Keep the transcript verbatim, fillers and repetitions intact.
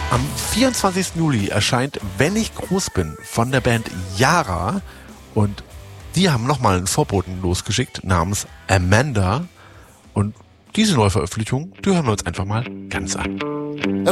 Am vierundzwanzigsten Juli erscheint Wenn ich groß bin von der Band Yara und die haben nochmal einen Vorboten losgeschickt namens Amanda und diese Neuveröffentlichung, die hören wir uns einfach mal ganz an.